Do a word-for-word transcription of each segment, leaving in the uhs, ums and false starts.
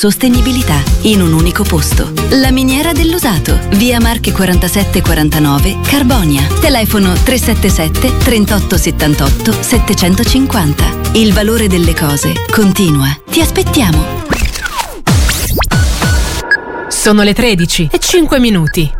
sostenibilità in un unico posto. La Miniera dell'Usato, via Marche quarantasette quarantanove, Carbonia. Telefono tre sette sette, trentotto settantotto, settecentocinquanta. Il valore delle cose continua. Ti aspettiamo. Sono le tredici e cinque minuti.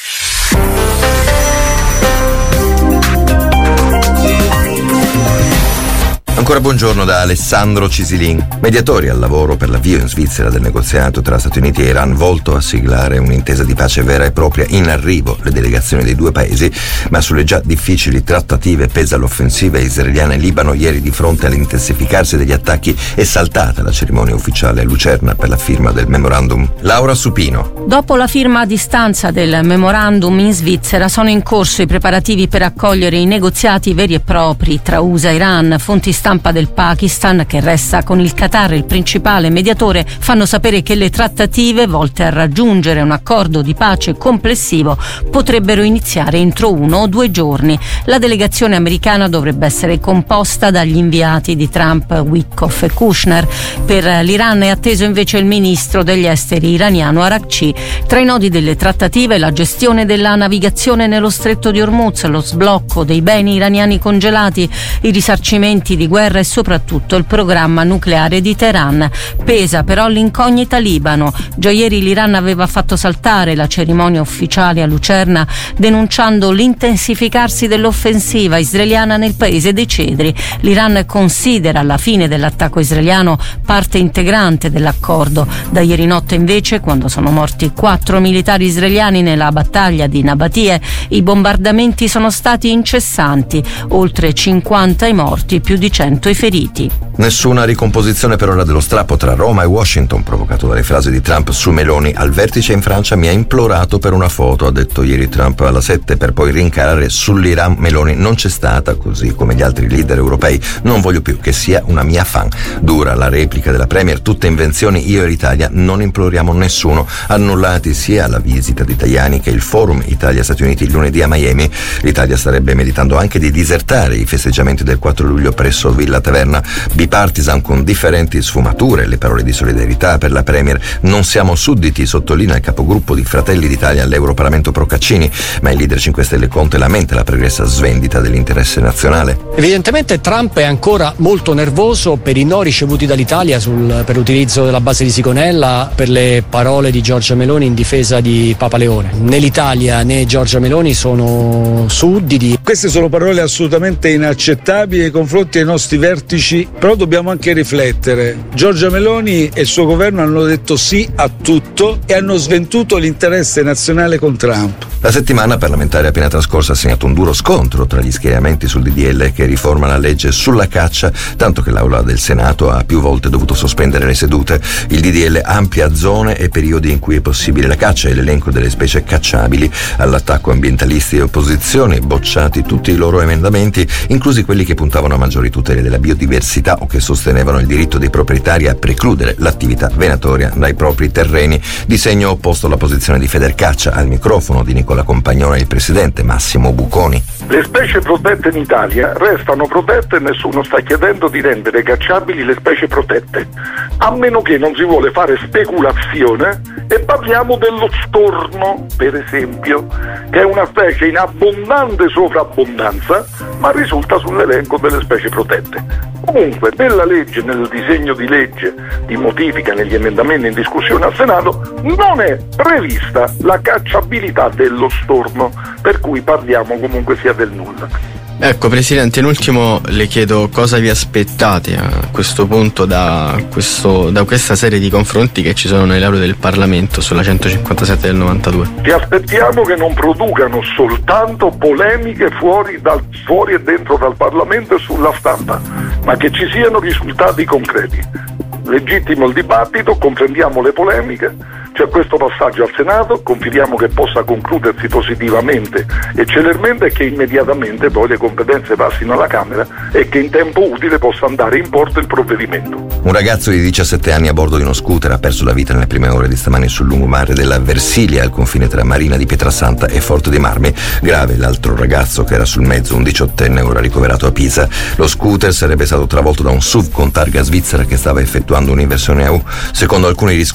Ancora buongiorno da Alessandro Cisilin. Mediatori al lavoro per l'avvio in Svizzera del negoziato tra Stati Uniti e Iran volto a siglare un'intesa di pace vera e propria. In arrivo le delegazioni dei due paesi, ma sulle già difficili trattative pesa l'offensiva israeliana in Libano. Ieri, di fronte all'intensificarsi degli attacchi, è saltata la cerimonia ufficiale a Lucerna per la firma del memorandum. Laura Supino. Dopo la firma a distanza del memorandum in Svizzera sono in corso i preparativi per accogliere i negoziati veri e propri tra U S A e Iran. Fonti stampa del Pakistan, che resta con il Qatar il principale mediatore, fanno sapere che le trattative volte a raggiungere un accordo di pace complessivo potrebbero iniziare entro uno o due giorni. La delegazione americana dovrebbe essere composta dagli inviati di Trump, Witkoff e Kushner. Per l'Iran è atteso invece il ministro degli esteri iraniano Arakci. Tra i nodi delle trattative la gestione della navigazione nello stretto di Hormuz, lo sblocco dei beni iraniani congelati, i risarcimenti di guerra e soprattutto il programma nucleare di Teheran. Pesa però l'incognita Libano. Già ieri l'Iran aveva fatto saltare la cerimonia ufficiale a Lucerna, denunciando l'intensificarsi dell'offensiva israeliana nel paese dei cedri. L'Iran considera la fine dell'attacco israeliano parte integrante dell'accordo. Da ieri notte invece, quando sono morti quattro militari israeliani nella battaglia di Nabatie, i bombardamenti sono stati incessanti. Oltre cinquanta i morti, più di cento i feriti. Nessuna ricomposizione per ora dello strappo tra Roma e Washington provocato dalle frasi di Trump su Meloni. Al vertice in Francia mi ha implorato per una foto, ha detto ieri Trump alla sette, per poi rincarare sull'Iran. Meloni non c'è stata, così come gli altri leader europei. Non voglio più che sia una mia fan. Dura la replica della premier, tutte invenzioni, io e l'Italia non imploriamo nessuno. Annullati sia la visita di Tajani che il forum Italia-Stati Uniti il lunedì a Miami. L'Italia starebbe meditando anche di disertare i festeggiamenti del quattro luglio presso Villa Taverna. Bipartisan con differenti sfumature, le parole di solidarietà per la premier. Non siamo sudditi, sottolinea il capogruppo di Fratelli d'Italia all'Europarlamento Procaccini, ma il leader cinque Stelle Conte lamenta la pregressa svendita dell'interesse nazionale. Evidentemente Trump è ancora molto nervoso per i no ricevuti dall'Italia sul, per l'utilizzo della base di Sigonella, per le parole di Giorgia Meloni in difesa di Papa Leone. Né l'Italia né Giorgia Meloni sono sudditi. Queste sono parole assolutamente inaccettabili nei confronti dei nostri vertici, però dobbiamo anche riflettere. Giorgia Meloni e il suo governo hanno detto sì a tutto e hanno svenduto l'interesse nazionale con Trump. La settimana parlamentare appena trascorsa ha segnato un duro scontro tra gli schieramenti sul D D L che riforma la legge sulla caccia, tanto che l'Aula del Senato ha più volte dovuto sospendere le sedute. Il D D L amplia zone e periodi in cui è possibile la caccia e l'elenco delle specie cacciabili. All'attacco ambientalisti e opposizione, bocciati tutti i loro emendamenti, inclusi quelli che puntavano a maggiori tutele della biodiversità o che sostenevano il diritto dei proprietari a precludere l'attività venatoria dai propri terreni. Di segno opposto la posizione di Federcaccia. Al microfono di Nicola Compagnone il presidente Massimo Buconi. Le specie protette in Italia restano protette e nessuno sta chiedendo di rendere cacciabili le specie protette, a meno che non si vuole fare speculazione e parliamo dello storno, per esempio, che è una specie in abbondante sovrabbondanza ma risulta sull'elenco delle specie protette. Comunque, nella legge, nel disegno di legge di modifica, negli emendamenti in discussione al Senato, non è prevista la cacciabilità dello storno, per cui parliamo comunque sia del nulla. Ecco, Presidente, in ultimo le chiedo cosa vi aspettate a questo punto da, questo, da questa serie di confronti che ci sono nelle aule del Parlamento sulla centocinquantasette del novantadue. Ci aspettiamo che non producano soltanto polemiche fuori, dal, fuori e dentro dal Parlamento e sulla stampa, ma che ci siano risultati concreti. Legittimo il dibattito, comprendiamo le polemiche, c'è questo passaggio al Senato, confidiamo che possa concludersi positivamente e celermente e che immediatamente poi le competenze passino alla Camera e che in tempo utile possa andare in porto il provvedimento. Un ragazzo di diciassette anni a bordo di uno scooter ha perso la vita nelle prime ore di stamani sul lungomare della Versilia, al confine tra Marina di Pietrasanta e Forte dei Marmi. Grave l'altro ragazzo che era sul mezzo, un diciottenne, ora ricoverato a Pisa. Lo scooter sarebbe stato travolto da un S U V con targa svizzera che stava effettuando un'inversione a U. Secondo alcuni